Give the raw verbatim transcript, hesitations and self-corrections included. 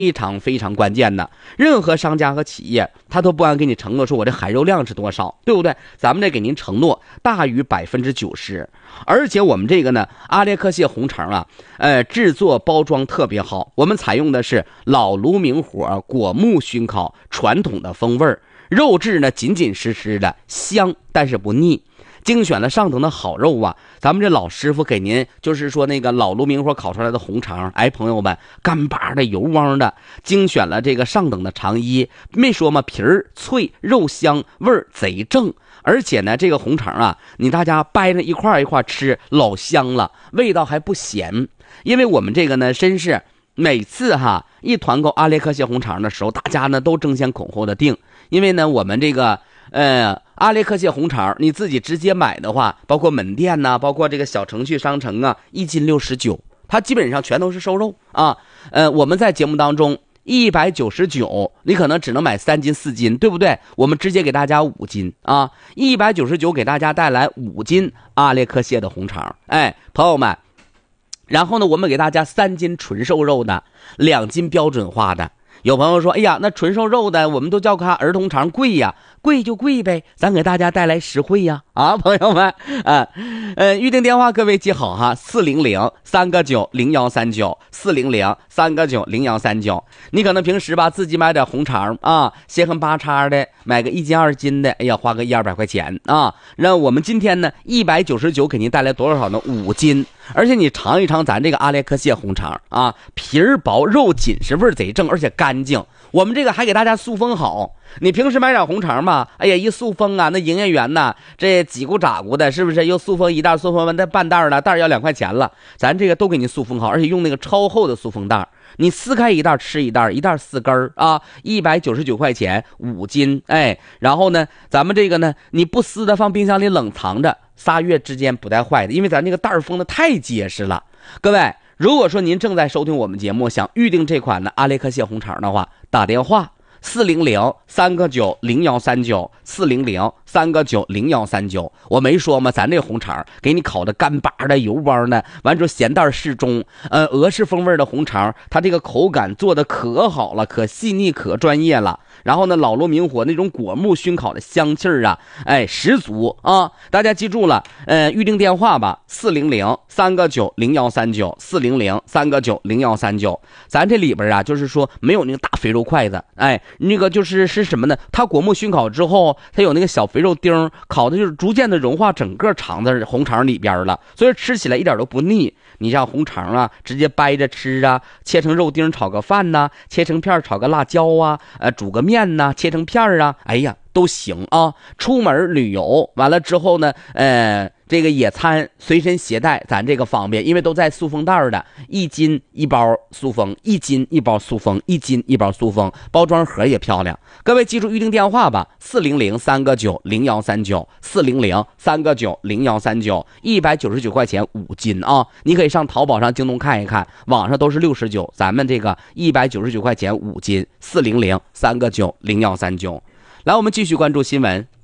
非常非常关键的。任何商家和企业他都不敢给你承诺说我这含肉量是多少，对不对？咱们这给您承诺大于百分之九十。而且我们这个呢，阿列克谢红肠啊，呃，制作包装特别好，我们采用的是老炉明火果木熏烤传统的风味儿，肉质呢紧紧实实的，香但是不腻。精选了上等的好肉啊，咱们这老师傅给您就是说那个老炉明火烤出来的红肠，哎，朋友们，干巴的油汪的，精选了这个上等的肠衣，没说嘛，皮儿脆，肉香，味儿贼正。而且呢，这个红肠啊，你大家掰着一块一块吃，老香了，味道还不咸。因为我们这个呢，真是每次哈一团购阿列克谢红肠的时候，大家呢都争先恐后的订，因为呢我们这个呃阿列克谢红肠，你自己直接买的话，包括门店呐、啊，包括这个小程序商城啊，一斤六十九，它基本上全都是瘦肉啊。呃，我们在节目当中。一百九十九，你可能只能买三斤四斤，对不对？我们直接给大家五斤啊，一百九十九给大家带来五斤阿列克谢的红肠，哎，朋友们，然后呢，我们给大家三斤纯瘦肉的，两斤标准化的。有朋友说，哎呀，那纯瘦肉的我们都叫它儿童肠贵呀，贵就贵呗，咱给大家带来实惠呀，啊，朋友们，啊，呃，预定电话各位记好哈，四零零三个九零幺三九，四零零三个九零幺三九。你可能平时吧自己买点红肠啊，稀罕八叉的，买个一斤二斤的，哎呀，花个一二百块钱啊。那我们今天呢，一百九十九给您带来多少呢？五斤。而且你尝一尝咱这个阿列克谢红肠啊，皮儿薄肉紧实，味儿贼正，而且干净。我们这个还给大家塑封好，你平时买点红肠嘛，哎呀一塑封啊，那营业员呐这几股咋股的，是不是又塑封一袋，塑封完再半袋了，袋要两块钱了，咱这个都给你塑封好，而且用那个超厚的塑封袋，你撕开一袋吃一袋，一袋四根啊，一百九十九块钱五斤，哎，然后呢咱们这个呢你不撕的放冰箱里冷藏着，仨月之间不带坏的，因为咱这个袋封的太结实了。各位，如果说您正在收听我们节目，想预定这款的阿列克谢红肠的话，打电话四零零三个九零幺三九，四零零三个九零幺三九。我没说吗？咱这红肠给你烤的干巴的油汪的，完之后咸淡适中，呃，俄式风味的红肠，它这个口感做的可好了，可细腻，可专业了。然后呢，老炉明火那种果木熏烤的香气儿啊，哎，十足啊！大家记住了，呃，预定电话吧，四零零三个九零幺三九，四零零三个九零幺三九。咱这里边啊，就是说没有那个大肥肉筷子，哎，那个就是是什么呢？它果木熏烤之后，它有那个小肥肉丁，烤的就是逐渐的融化整个肠子红肠里边了，所以吃起来一点都不腻。你像红肠啊，直接掰着吃啊，切成肉丁炒个饭呐、啊，切成片炒个辣椒啊，呃，煮个面呐、啊，切成片啊，哎呀，都行啊。出门旅游完了之后呢，呃，这个野餐随身携带，咱这个方便，因为都在塑封袋的，一斤一包塑封，一斤一包塑封，一斤一包塑封，包装盒也漂亮。各位记住预定电话吧，四零零三个九零幺三九，四零零三个九零幺三九，一百九十九块钱五斤啊！你可以上淘宝上、京东看一看，网上都是六十九，咱们这个一百九十九块钱五斤，四零零三个九零幺三九。来，我们继续关注新闻。